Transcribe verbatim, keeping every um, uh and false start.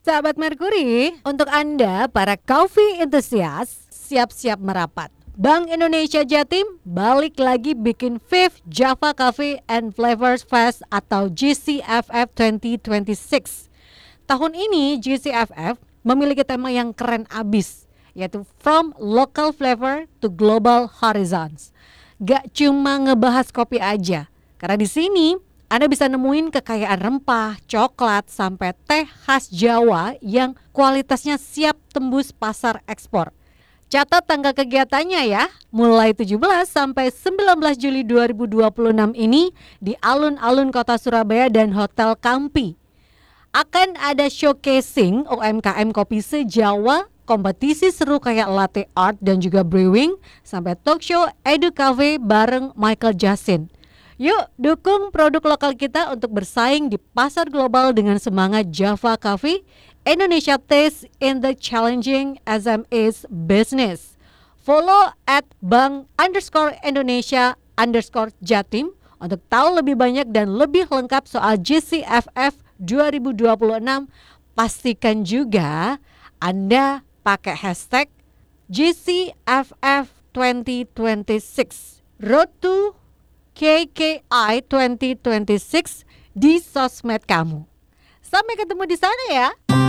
Sahabat Merkuri, untuk Anda para coffee enthusiast, siap-siap merapat. Bank Indonesia Jatim balik lagi bikin fifth Java Coffee and Flavors Fest atau G C F F dua ribu dua puluh enam. Tahun ini G C F F memiliki tema yang keren abis, yaitu From Local Flavor to Global Horizons. Gak cuma ngebahas kopi aja, karena di sini Anda bisa nemuin kekayaan rempah, coklat, sampai teh khas Jawa yang kualitasnya siap tembus pasar ekspor. Catat tanggal kegiatannya ya, mulai tujuh belas sampai sembilan belas Juli dua ribu dua puluh enam ini di alun-alun kota Surabaya dan Hotel Kampi. Akan ada showcasing U M K M kopi se-Jawa, kompetisi seru kayak latte art dan juga brewing, sampai talk show Edu Cafe bareng Michael Jasin. Yuk dukung produk lokal kita untuk bersaing di pasar global dengan semangat Java Coffee, Indonesia Taste in the Challenging S M Es Business. Follow at bank underscore Indonesia underscore Jatim untuk tahu lebih banyak dan lebih lengkap soal G C F F dua ribu dua puluh enam. Pastikan juga Anda pakai hashtag G C F F dua ribu dua puluh enam Road to K K I dua ribu dua puluh enam di sosmed kamu. Sampai ketemu di sana ya.